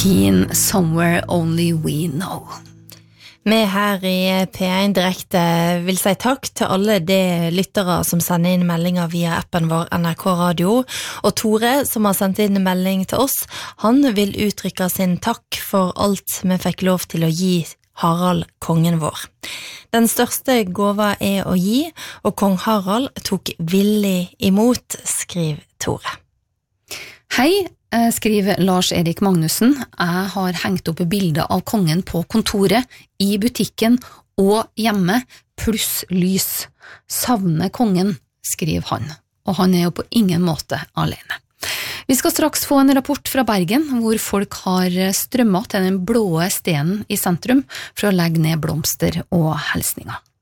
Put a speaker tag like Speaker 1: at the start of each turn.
Speaker 1: Keen, Somewhere Only We Know.
Speaker 2: Vi her i P1 direkte vil si takk til alle de lyttere som sender inn meldinger via appen vår NRK Radio, og Tore som har sendt inn melding til oss, han vil uttrykke sin takk for alt vi fikk lov til å gi Harald, kongen vår. Den største gåva å gi, og kong Harald tok villig imot, skriver Tore.
Speaker 1: Hei, skriver Lars-Erik Magnussen. Jeg har hengt opp bilder av kongen på kontoret, i butikken og hjemme, pluss lys. Savner kongen, skriver han. Og han jo på ingen måte alene. Vi skal straks få en rapport fra Bergen, hvor folk har strømmet til den blåe stenen i sentrum for å legge ned blomster og helsninger.